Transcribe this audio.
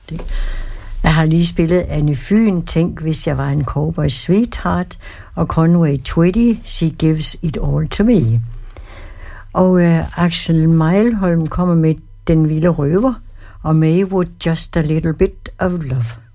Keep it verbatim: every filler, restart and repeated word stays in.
Det. Jeg har lige spillet Anne Fyn, Tænk hvis jeg var en cowboy sweetheart, og Conway Twitty, She Gives It All To Me. Og uh, Axel Meilholm kommer med Den Vilde Røver, og Maywood, Just a Little Bit of Love.